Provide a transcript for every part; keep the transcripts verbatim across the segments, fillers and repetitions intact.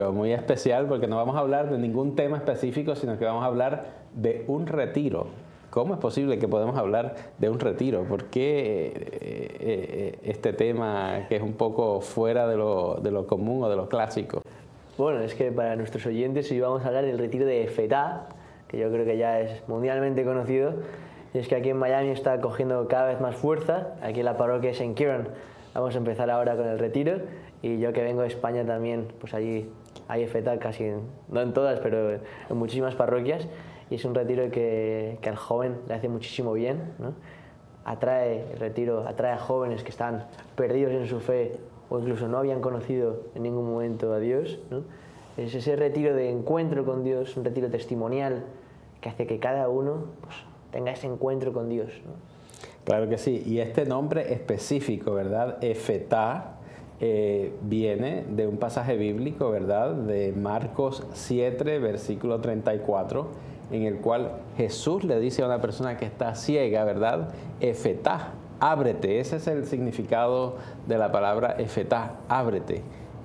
Muy especial porque no vamos a hablar de ningún tema específico, sino que vamos a hablar de un retiro. ¿Cómo es posible que podamos hablar de un retiro? ¿Por qué eh, eh, este tema que es un poco fuera de lo, de lo común o de lo clásico? Bueno, es que para nuestros oyentes hoy vamos a hablar del retiro de Efetá, que yo creo que ya es mundialmente conocido. Y es que aquí en Miami está cogiendo cada vez más fuerza. Aquí en la parroquia de Saint Kieran vamos a empezar ahora con el retiro. Y yo que vengo de España también, pues allí hay Efetá casi, en, no en todas, pero en muchísimas parroquias. Y es un retiro que, que al joven le hace muchísimo bien, ¿no? Atrae, el retiro atrae a jóvenes que están perdidos en su fe o incluso no habían conocido en ningún momento a Dios, ¿no? Es ese retiro de encuentro con Dios, un retiro testimonial que hace que cada uno pues, tenga ese encuentro con Dios, ¿no? Claro que sí, y este nombre específico, ¿verdad? Efetá, eh, viene de un pasaje bíblico, ¿verdad? De Marcos siete, versículo treinta y cuatro, en el cual Jesús le dice a una persona que está ciega, ¿verdad? Efetá, ábrete. Ese es el significado de la palabra Efetá, ábrete.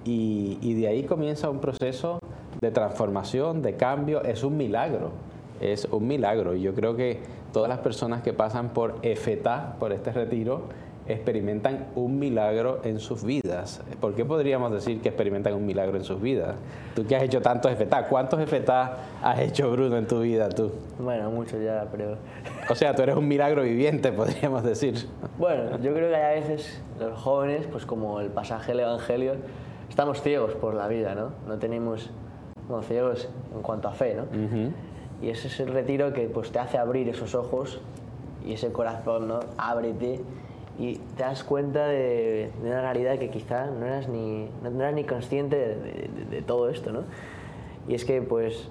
Y, y de ahí comienza un proceso de transformación, de cambio. Es un milagro, es un milagro. Y yo creo que todas las personas que pasan por Efetá, por este retiro, experimentan un milagro en sus vidas. ¿Por qué podríamos decir que experimentan un milagro en sus vidas? Tú que has hecho tantos Efetá, ¿cuántos Efetá has hecho, Bruno, en tu vida tú? Bueno, muchos ya, pero... O sea, tú eres un milagro viviente, podríamos decir. Bueno, yo creo que hay a veces los jóvenes, pues como el pasaje del Evangelio, estamos ciegos por la vida, ¿no? No tenemos, bueno, ciegos en cuanto a fe, ¿no? Uh-huh. Y ese es el retiro que pues te hace abrir esos ojos y ese corazón, ¿no? Ábrete. Y te das cuenta de, de una realidad que quizá no eras ni, no, no eras ni consciente de, de, de todo esto, ¿no? Y es que, pues,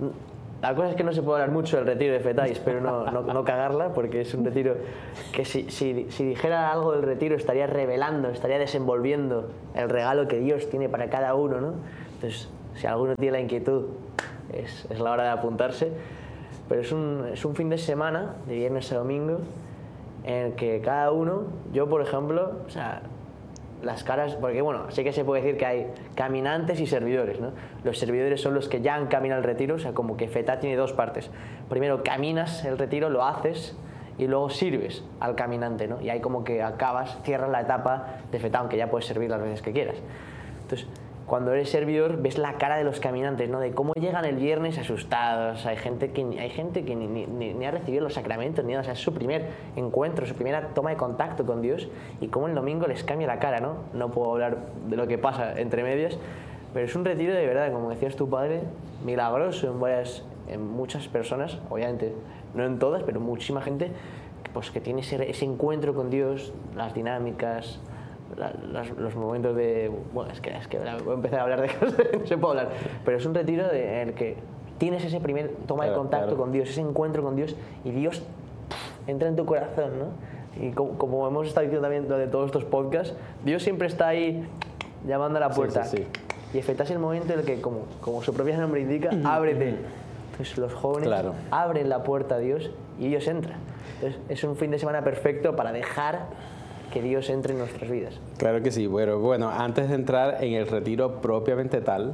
la cosa es que no se puede hablar mucho del retiro de Efetá y espero no, no, no cagarla, porque es un retiro que si, si, si dijera algo del retiro estaría revelando, estaría desenvolviendo el regalo que Dios tiene para cada uno, ¿no? Entonces, si alguno tiene la inquietud, es, es la hora de apuntarse. Pero es un, es un fin de semana, de viernes a domingo, en el que cada uno, yo por ejemplo, o sea, las caras, porque bueno, sí que se puede decir que hay caminantes y servidores, ¿no? Los servidores son los que ya han caminado el retiro, o sea, como que Efetá tiene dos partes. Primero caminas el retiro, lo haces, y luego sirves al caminante, ¿no? Y ahí como que acabas, cierras la etapa de Efetá, aunque ya puedes servir las veces que quieras. Entonces, cuando eres servidor, ves la cara de los caminantes, ¿no? De cómo llegan el viernes asustados. Hay gente que, hay gente que ni, ni, ni ha recibido los sacramentos, ni nada. O sea, es su primer encuentro, su primera toma de contacto con Dios. Y cómo el domingo les cambia la cara, ¿no? No puedo hablar de lo que pasa entre medias, pero es un retiro de verdad, como decías tu padre, milagroso en, varias, en muchas personas. Obviamente, no en todas, pero muchísima gente pues, que tiene ese, ese encuentro con Dios, las dinámicas... La, las, los momentos de... Bueno, es que, es que voy a empezar a hablar de cosas que no se puede hablar, pero es un retiro de, en el que tienes ese primer toma claro, de contacto claro. con Dios, ese encuentro con Dios, y Dios pff, entra en tu corazón, ¿no? Y como, como hemos estado diciendo también de todos estos podcasts, Dios siempre está ahí llamando a la puerta. Sí, sí, sí. Y Efetá es el momento en el que, como, como su propio nombre indica, ábrete. Entonces los jóvenes claro. abren la puerta a Dios y ellos entran. Entonces es un fin de semana perfecto para dejar que Dios entre en nuestras vidas. Claro que sí. Bueno, bueno antes de entrar en el retiro propiamente tal,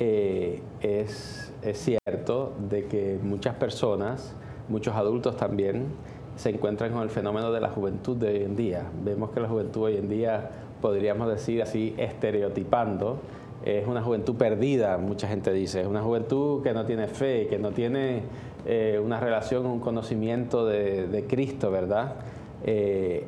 eh, es, es cierto de que muchas personas, muchos adultos también, se encuentran con el fenómeno de la juventud de hoy en día. Vemos que la juventud hoy en día, podríamos decir así, estereotipando, es una juventud perdida, mucha gente dice. Es una juventud que no tiene fe, que no tiene eh, una relación, un conocimiento de, de Cristo, ¿verdad? Eh,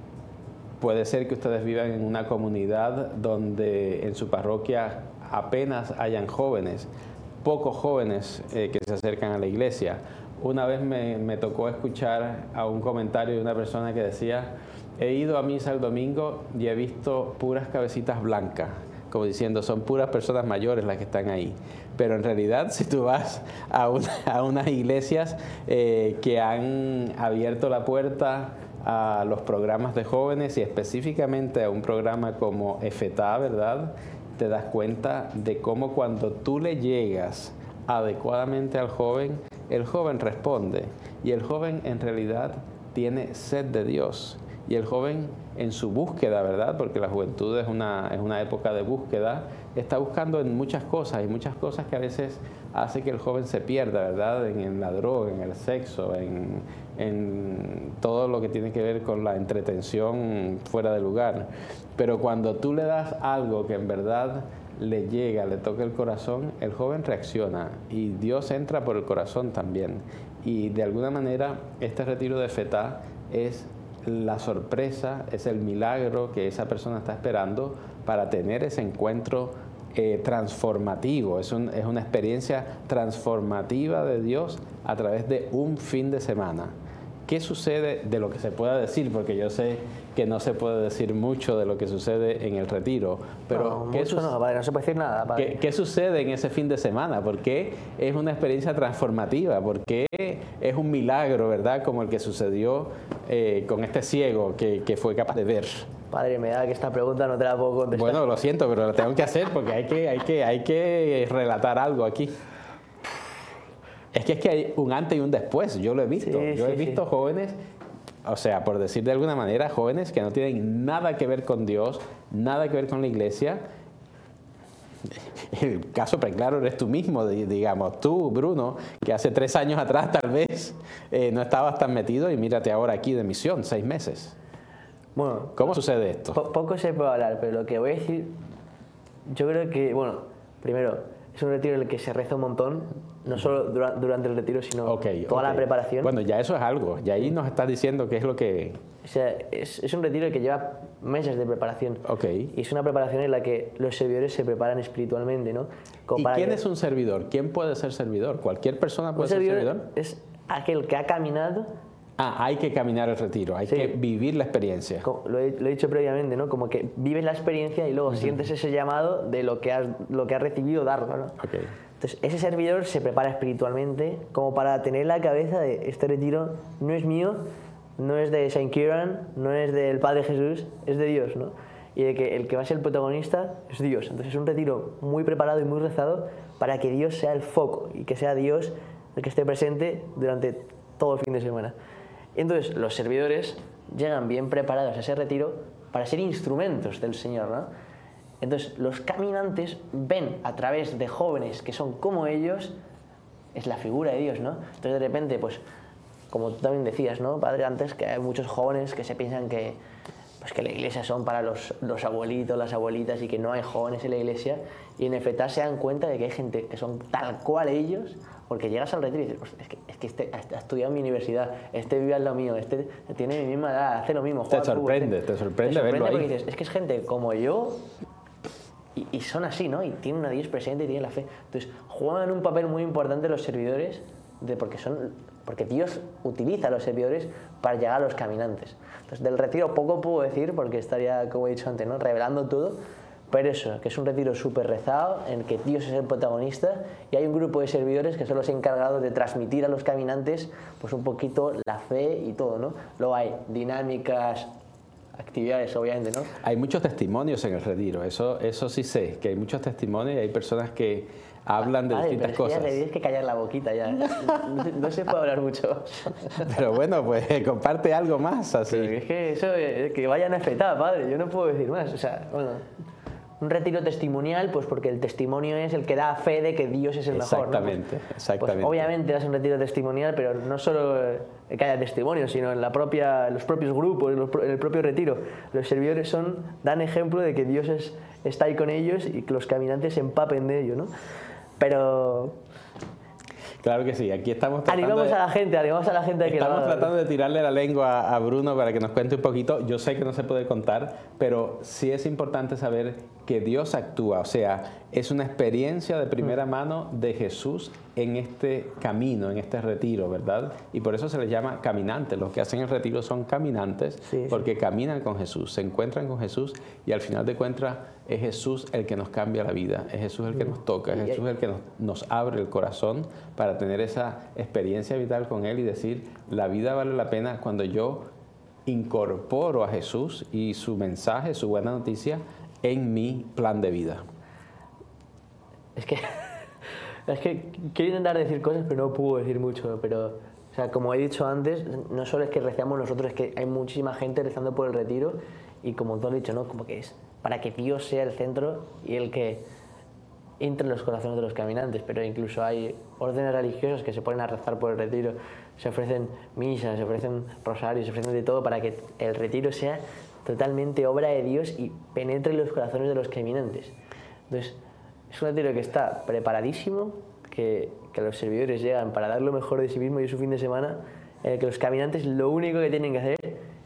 Puede ser que ustedes vivan en una comunidad donde en su parroquia apenas hayan jóvenes, pocos jóvenes eh, que se acercan a la iglesia. Una vez me, me tocó escuchar a un comentario de una persona que decía: he ido a misa el domingo y he visto puras cabecitas blancas, como diciendo, son puras personas mayores las que están ahí. Pero en realidad, si tú vas a, una, a unas iglesias eh, que han abierto la puerta a los programas de jóvenes y específicamente a un programa como Efetá, ¿verdad? Te das cuenta de cómo cuando tú le llegas adecuadamente al joven, el joven responde. Y el joven en realidad tiene sed de Dios. y el joven en su búsqueda, ¿verdad? Porque la juventud es una, es una época de búsqueda, está buscando en muchas cosas y muchas cosas que a veces hace que el joven se pierda, ¿verdad? En, en la droga, en el sexo, en, en todo lo que tiene que ver con la entretención fuera de lugar. Pero cuando tú le das algo que en verdad le llega, le toca el corazón, el joven reacciona y Dios entra por el corazón también. Y de alguna manera este retiro de Fetá es la sorpresa, es el milagro que esa persona está esperando para tener ese encuentro eh, transformativo. Es, un, es una experiencia transformativa de Dios a través de un fin de semana. ¿Qué sucede de lo que se pueda decir? Porque yo sé que no se puede decir mucho de lo que sucede en el retiro, pero no, ¿qué, mucho no, padre, no se puede decir nada, padre. ¿qué, ¿qué sucede en ese fin de semana? ¿Por qué es una experiencia transformativa? ¿Por qué es un milagro, verdad? Como el que sucedió eh, con este ciego que, que fue capaz de ver. Padre, me da que esta pregunta no te la puedo contestar. Bueno, lo siento, pero la tengo que hacer porque hay que, hay que, hay que relatar algo aquí. Es que es que hay un antes y un después, yo lo he visto. Sí, yo sí, he visto sí. jóvenes, o sea, por decir de alguna manera, jóvenes que no tienen nada que ver con Dios, nada que ver con la iglesia. El caso preclaro eres tú mismo, digamos, tú, Bruno, que hace tres años atrás tal vez eh, no estabas tan metido y mírate ahora aquí de misión, seis meses. Bueno, ¿Cómo sucede esto? Po poco se puede hablar, pero lo que voy a decir, yo creo que, bueno, primero, es un retiro en el que se reza un montón, no solo dura durante el retiro, sino okay, toda okay. la preparación. Bueno, ya eso es algo, y ahí nos estás diciendo qué es lo que... O sea, es, es un retiro que lleva meses de preparación. Okay. Y es una preparación en la que los servidores se preparan espiritualmente, ¿no? Como ¿Y para quién que... es un servidor? ¿Quién puede ser servidor? ¿Cualquier persona puede un ser servidor? servidor? Es aquel que ha caminado. Ah, hay que caminar el retiro, hay Sí. que vivir la experiencia. Como lo, he, lo he dicho previamente, ¿no? Como que vives la experiencia y luego uh-huh. sientes ese llamado de lo que has, lo que has recibido darlo, ¿no? Okay. Entonces, ese servidor se prepara espiritualmente como para tener en la cabeza de este retiro no es mío, no es de Saint Kieran, no es del Padre Jesús, es de Dios, ¿no? Y de que el que va a ser el protagonista es Dios. Entonces, es un retiro muy preparado y muy rezado para que Dios sea el foco y que sea Dios el que esté presente durante todo el fin de semana. Entonces, los servidores llegan bien preparados a ese retiro para ser instrumentos del Señor, ¿no? Entonces, los caminantes ven a través de jóvenes que son como ellos, es la figura de Dios, ¿no? Entonces, de repente, pues, como tú también decías, ¿no, padre? Antes, que hay muchos jóvenes que se piensan que, pues, que la iglesia son para los, los abuelitos, las abuelitas y que no hay jóvenes en la iglesia. Y en efecto se dan cuenta de que hay gente que son tal cual ellos, porque llegas al retiro y dices, pues, es que, es que este ha estudiado en mi universidad, este vive al lado mío, este tiene mi misma edad, hace lo mismo. Te sorprende, te sorprende, te sorprende verlo porque ahí. Dices, es que es gente como yo y, y son así, ¿no? Y tienen a Dios presente y tienen la fe. Entonces, juegan un papel muy importante los servidores, de porque, son, porque Dios utiliza a los servidores para llegar a los caminantes. Entonces, del retiro poco puedo decir, porque estaría, como he dicho antes, ¿no? Revelando todo. Pero eso, que es un retiro súper rezado, en el que Dios es el protagonista y hay un grupo de servidores que son los encargados de transmitir a los caminantes pues un poquito la fe y todo, ¿no? Luego hay dinámicas, actividades, obviamente, ¿no? Hay muchos testimonios en el retiro, eso, eso sí sé, que hay muchos testimonios y hay personas que hablan de Vale, distintas pero es que cosas. ya le tienes que callar la boquita, ya. No, no se puede hablar mucho. Pero bueno, pues comparte algo más, así. Pero es que eso, que vayan a efectar, padre, yo no puedo decir más, o sea, bueno... Un retiro testimonial, pues porque el testimonio es el que da fe de que Dios es el mejor, ¿no? Exactamente, Pues, exactamente. Pues obviamente es un retiro testimonial, pero no solo que haya testimonio, sino en la propia, los propios grupos, en, los, en el propio retiro. Los servidores son, dan ejemplo de que Dios es, está ahí con ellos y que los caminantes se empapen de ello, ¿no? Pero... Claro que sí, aquí estamos tratando animamos de, a la gente, animamos a la gente a que Estamos lo... tratando de tirarle la lengua a Bruno para que nos cuente un poquito. Yo sé que no se puede contar, pero sí es importante saber que Dios actúa. O sea, es una experiencia de primera mano de Jesús en este camino, en este retiro, ¿verdad? Y por eso se les llama caminantes. Los que hacen el retiro son caminantes, sí, porque sí. caminan con Jesús, se encuentran con Jesús y al final de cuentas es Jesús el que nos cambia la vida, es Jesús el que nos toca, es Jesús el que nos, nos abre el corazón para tener esa experiencia vital con Él y decir, la vida vale la pena cuando yo incorporo a Jesús y su mensaje, su buena noticia en mi plan de vida. Es que, es que quiero intentar decir cosas, pero no puedo decir mucho, pero O sea, como he dicho antes, no solo es que rezamos nosotros, es que hay muchísima gente rezando por el retiro y como tú has dicho, ¿no? Como que es para que Dios sea el centro y el que entre en los corazones de los caminantes, pero incluso hay órdenes religiosas que se ponen a rezar por el retiro, se ofrecen misas, se ofrecen rosarios, se ofrecen de todo para que el retiro sea totalmente obra de Dios y penetre en los corazones de los caminantes. Entonces, es un retiro que está preparadísimo, que, que los servidores llegan para dar lo mejor de sí mismos y su fin de semana, en el que los caminantes lo único que tienen que hacer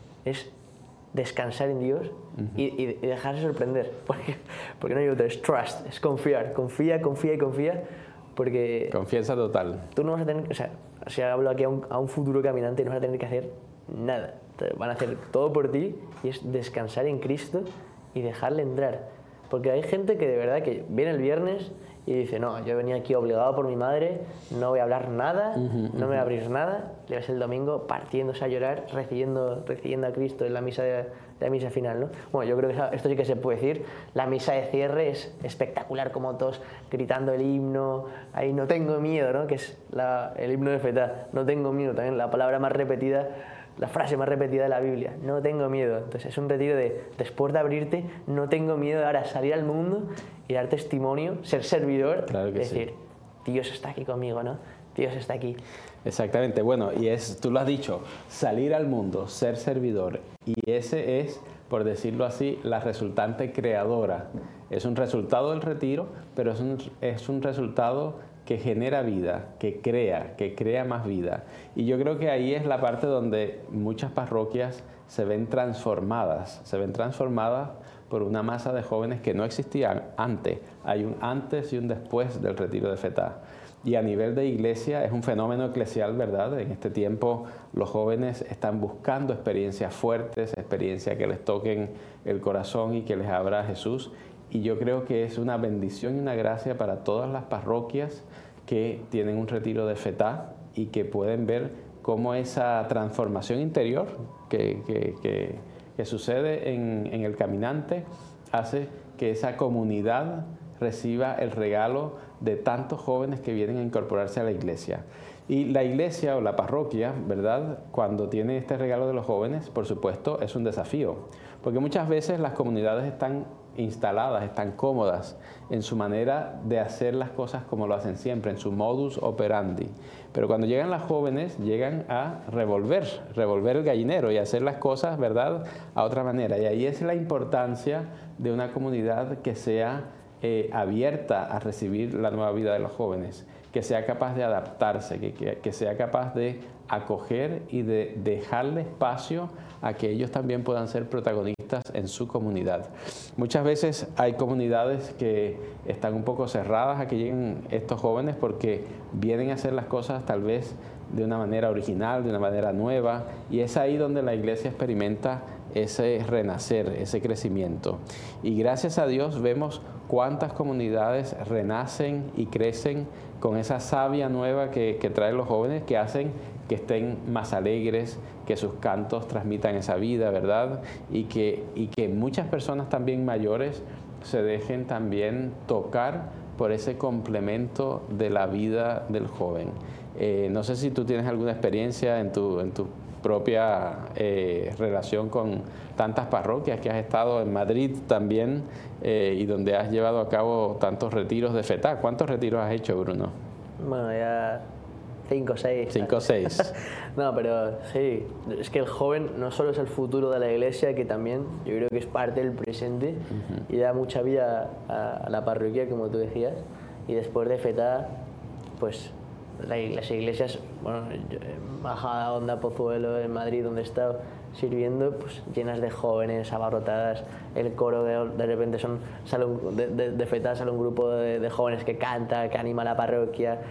es descansar en Dios y, y dejarse sorprender, porque, porque no hay otro, es trust, es confiar, confía, confía y confía, porque... Confianza total. Tú no vas a tener, o sea, si hablo aquí a un, a un futuro caminante, no vas a tener que hacer nada, van a hacer todo por ti y es descansar en Cristo y dejarle entrar, porque hay gente que de verdad que viene el viernes y dice, no, yo venía aquí obligado por mi madre, no voy a hablar nada, uh-huh, no me voy a abrir nada, le ves el domingo partiéndose a llorar, recibiendo, recibiendo a Cristo en la misa, de, de la misa final, ¿no? Bueno, yo creo que esto sí que se puede decir, la misa de cierre es espectacular, como todos gritando el himno, ahí no tengo miedo, ¿no? Que es la, el himno de Fetá, no tengo miedo, también la palabra más repetida, la frase más repetida de la Biblia, no tengo miedo. Entonces es un retiro de, después de abrirte, no tengo miedo de ahora salir al mundo y dar testimonio, ser servidor, claro que decir, sí. Dios está aquí conmigo, ¿no? Dios está aquí. Exactamente, bueno, y es, tú lo has dicho, salir al mundo, ser servidor, y ese es, por decirlo así, la resultante creadora. Es un resultado del retiro, pero es un, es un resultado que genera vida, que crea, que crea más vida. Y yo creo que ahí es la parte donde muchas parroquias se ven transformadas, se ven transformadas por una masa de jóvenes que no existían antes. Hay un antes y un después del retiro de Fetá. Y a nivel de iglesia es un fenómeno eclesial, ¿verdad? En este tiempo los jóvenes están buscando experiencias fuertes, experiencias que les toquen el corazón y que les abra a Jesús. Y yo creo que es una bendición y una gracia para todas las parroquias que tienen un retiro de Fetá y que pueden ver cómo esa transformación interior que, que, que, que sucede en, en el caminante hace que esa comunidad reciba el regalo de tantos jóvenes que vienen a incorporarse a la iglesia. Y la iglesia o la parroquia, ¿verdad?, cuando tiene este regalo de los jóvenes, por supuesto, es un desafío. Porque muchas veces las comunidades están instaladas, están cómodas en su manera de hacer las cosas como lo hacen siempre, en su modus operandi. Pero cuando llegan las jóvenes, llegan a revolver, revolver el gallinero y hacer las cosas, ¿verdad?, a otra manera. Y ahí es la importancia de una comunidad que sea eh, abierta a recibir la nueva vida de los jóvenes, que sea capaz de adaptarse, que, que, que sea capaz de acoger y de dejarle espacio a que ellos también puedan ser protagonistas en su comunidad. Muchas veces hay comunidades que están un poco cerradas a que lleguen estos jóvenes porque vienen a hacer las cosas tal vez de una manera original, de una manera nueva, y es ahí donde la iglesia experimenta ese renacer, ese crecimiento. Y gracias a Dios vemos cuántas comunidades renacen y crecen con esa savia nueva que, que traen los jóvenes, que hacen que estén más alegres, que sus cantos transmitan esa vida, ¿verdad? Y que, y que muchas personas también mayores se dejen también tocar por ese complemento de la vida del joven. Eh, no sé si tú tienes alguna experiencia en tu, en tu propia eh, relación con tantas parroquias, que has estado en Madrid también eh, y donde has llevado a cabo tantos retiros de Fetá. ¿Cuántos retiros has hecho, Bruno? Bueno, ya cinco o seis. Cinco o seis. No, pero sí, es que el joven no solo es el futuro de la iglesia, que también yo creo que es parte del presente uh-huh. y da mucha vida a, a la parroquia, como tú decías. Y después de Fetá, pues la, las iglesias, bueno, Majada, Onda, Pozuelo, en Madrid, donde he estado sirviendo, pues llenas de jóvenes, abarrotadas. El coro de, de repente son, sale un, de, de, de Fetá sale un grupo de, de jóvenes que canta, que anima a la parroquia.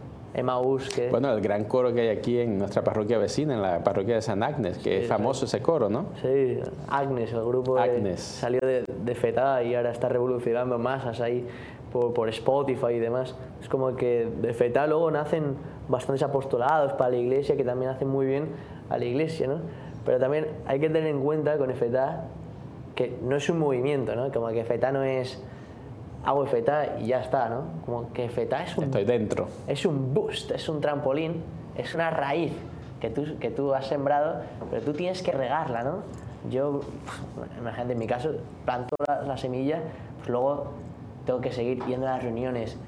Emaús, que... Bueno, el gran coro que hay aquí en nuestra parroquia vecina, en la parroquia de San Agnes, que sí, es famoso sí. ese coro, ¿no? Sí, Agnes, el grupo Agnes. De, salió de, de Fetá y ahora está revolucionando masas ahí por, por Spotify y demás. Es como que de Fetá luego nacen bastantes apostolados para la iglesia, que también hacen muy bien a la iglesia, ¿no? Pero también hay que tener en cuenta con Fetá que no es un movimiento, ¿no? Como que Fetá no es... hago Fetá y ya está, ¿no? Como que Fetá es un... Estoy dentro. Es un boost, es un trampolín, es una raíz que tú, que tú has sembrado, pero tú tienes que regarla, ¿no? Yo, imagínate, en mi caso, planto la, la semilla, pues luego tengo que seguir yendo a las reuniones,